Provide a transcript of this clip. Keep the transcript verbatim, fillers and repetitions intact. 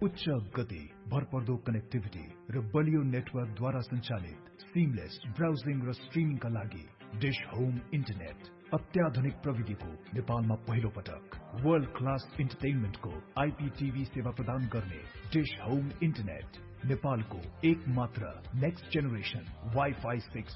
उच्च गति, भरपर्दो कनेक्टिभिटी र बलियो नेटवर्कद्वारा सञ्चालित सिमलेस ब्राउजिङ र स्ट्रिमिङका लागि डिश होम इन्टरनेट। अत्याधुनिक प्रविधिको नेपालमा पहिलो पटक वर्ल्ड क्लास इन्टरटेनमेन्टको आइपीटीभी सेवा प्रदान गर्ने डिश होम इन्टरनेट नेपालको एक मात्र नेक्स्ट जेनेरेसन वाइफाई सिक्स